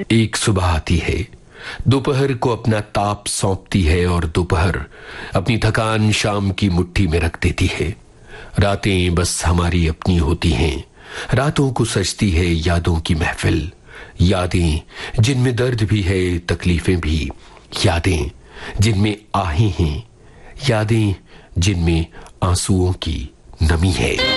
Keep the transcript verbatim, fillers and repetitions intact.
एक सुबह आती है, दोपहर को अपना ताप सौंपती है और दोपहर अपनी थकान शाम की मुट्ठी में रख देती है। रातें बस हमारी अपनी होती हैं, रातों को सजती है यादों की महफिल। यादें जिनमें दर्द भी है, तकलीफें भी, यादें जिनमें आहें हैं, यादें जिनमें आंसुओं की नमी है।